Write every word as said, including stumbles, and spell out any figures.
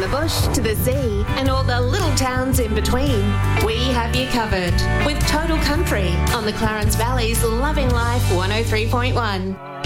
the bush to the sea and all the little towns in between, we have you covered with Total Country on the Clarence Valley's Loving Life one oh three point one.